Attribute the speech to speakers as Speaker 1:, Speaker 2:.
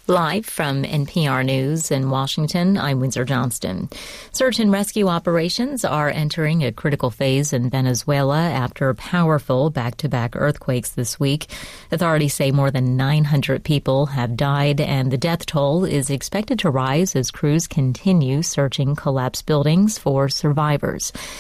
Speaker 1: Live from NPR News in Washington, I'm Windsor Johnston. Search and rescue operations are entering a critical phase in Venezuela after powerful back-to-back earthquakes this week. Authorities say more than 900 people have died, and the death toll is expected to rise as crews continue searching collapsed buildings for survivors.